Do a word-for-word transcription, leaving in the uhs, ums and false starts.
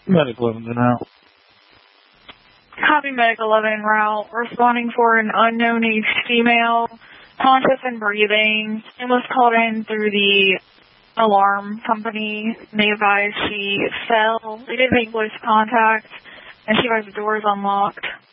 Medic eleven now. Copy Medic eleven route, responding for an unknown age female, conscious and breathing, and was called in through the alarm company. They advised she fell. They did make close contact, and she has the doors unlocked.